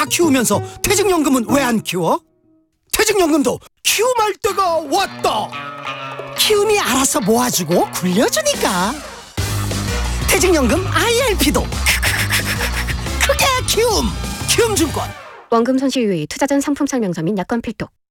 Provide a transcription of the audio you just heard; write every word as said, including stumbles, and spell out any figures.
다 키우면서 퇴직연금은 왜 안 키워? 퇴직연금도 키움할 때가 왔다. 키움이 알아서 모아주고 굴려주니까. 퇴직연금 아이알피도 크게 키움. 키움증권. 원금 손실 유의, 투자 전 상품 설명서 및 약관 필독.